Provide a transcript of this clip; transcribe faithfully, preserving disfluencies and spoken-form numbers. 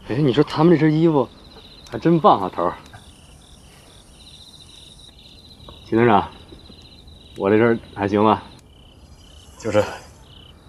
哎，你说他们这身衣服还真棒啊，头儿。秦团长，我这身还行吧？ 就是